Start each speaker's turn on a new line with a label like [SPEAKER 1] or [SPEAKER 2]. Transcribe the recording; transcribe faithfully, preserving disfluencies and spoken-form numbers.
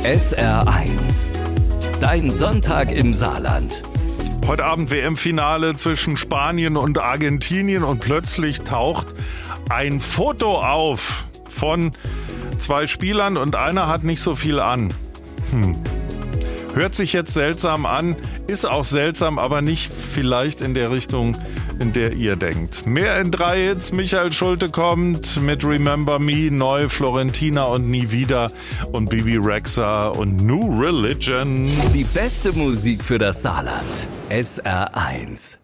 [SPEAKER 1] S R eins. Dein Sonntag im Saarland.
[SPEAKER 2] Heute Abend W M-Finale zwischen Spanien und Argentinien und plötzlich taucht ein Foto auf von zwei Spielern und einer hat nicht so viel an. Hm. Hört sich jetzt seltsam an, ist auch seltsam, aber nicht vielleicht in der Richtung, in der ihr denkt. Mehr in drei Hits. Michael Schulte kommt mit Remember Me, neu Florentina und Nie wieder und Bibi Rexha und New Religion.
[SPEAKER 1] Die beste Musik für das Saarland. S R eins.